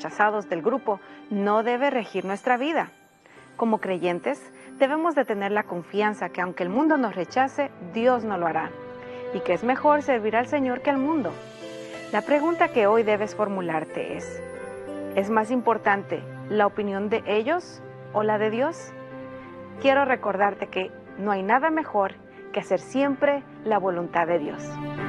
rechazados del grupo no debe regir nuestra vida. Como creyentes, debemos de tener la confianza que aunque el mundo nos rechace, Dios no lo hará, y que es mejor servir al Señor que al mundo. La pregunta que hoy debes formularte ¿es más importante la opinión de ellos o la de Dios? Quiero recordarte que no hay nada mejor que hacer siempre la voluntad de Dios.